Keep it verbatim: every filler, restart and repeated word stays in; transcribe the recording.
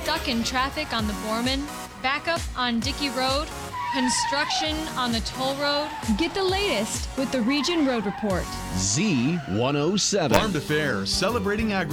Stuck in traffic on the Borman? Backup on Dickey Road? Construction on the toll road? Get the latest with the Region Road Report. Z one oh seven. Farm to Fair, celebrating agriculture.